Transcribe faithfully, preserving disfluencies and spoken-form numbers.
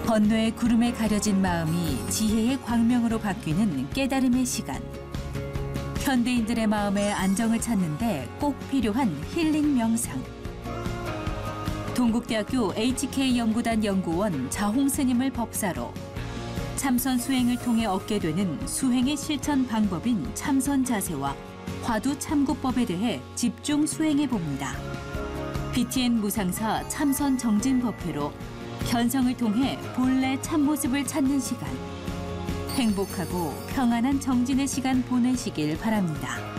번뇌의 구름에 가려진 마음이 지혜의 광명으로 바뀌는 깨달음의 시간. 현대인들의 마음의 안정을 찾는데 꼭 필요한 힐링 명상. 동국대학교 에이치케이 연구단 연구원 자홍 스님을 법사로 참선 수행을 통해 얻게 되는 수행의 실천 방법인 참선 자세와 화두 참고법에 대해 집중 수행해 봅니다. 비티엔 무상사 참선 정진 법회로 현성을 통해 본래 참모습을 찾는 시간. 행복하고 평안한 정진의 시간 보내시길 바랍니다.